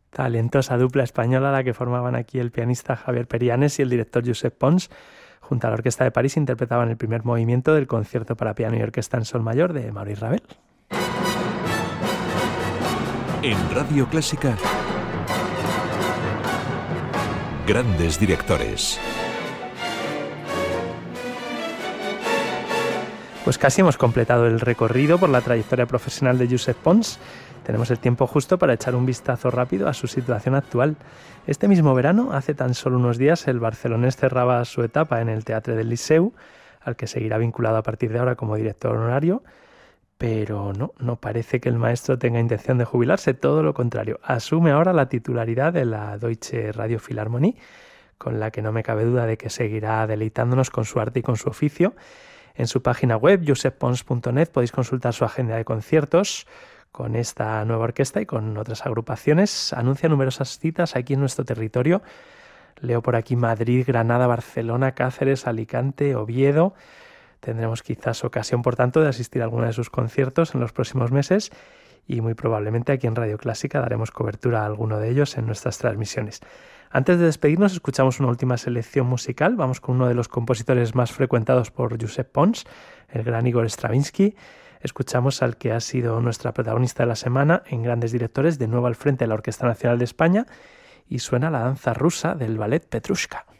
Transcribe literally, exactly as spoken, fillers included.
Talentosa dupla española la que formaban aquí el pianista Javier Perianes y el director Josep Pons. Junto a la Orquesta de París interpretaban el primer movimiento del concierto para piano y orquesta en sol mayor de Maurice Ravel. En Radio Clásica, grandes directores. Pues casi hemos completado el recorrido por la trayectoria profesional de Josep Pons. Tenemos el tiempo justo para echar un vistazo rápido a su situación actual. Este mismo verano, hace tan solo unos días, el barcelonés cerraba su etapa en el Teatre del Liceu, al que seguirá vinculado a partir de ahora como director honorario. Pero no, no parece que el maestro tenga intención de jubilarse, todo lo contrario. Asume ahora la titularidad de la Deutsche Radio Philharmonie, con la que no me cabe duda de que seguirá deleitándonos con su arte y con su oficio. En su página web, josep pons punto net, podéis consultar su agenda de conciertos con esta nueva orquesta y con otras agrupaciones. Anuncia numerosas citas aquí en nuestro territorio. Leo por aquí Madrid, Granada, Barcelona, Cáceres, Alicante, Oviedo. Tendremos quizás ocasión, por tanto, de asistir a alguno de sus conciertos en los próximos meses y muy probablemente aquí en Radio Clásica daremos cobertura a alguno de ellos en nuestras transmisiones. Antes de despedirnos, escuchamos una última selección musical. Vamos con uno de los compositores más frecuentados por Josep Pons, el gran Igor Stravinsky. Escuchamos al que ha sido nuestra protagonista de la semana en Grandes Directores, de nuevo al frente de la Orquesta Nacional de España, y suena la danza rusa del ballet Petrushka.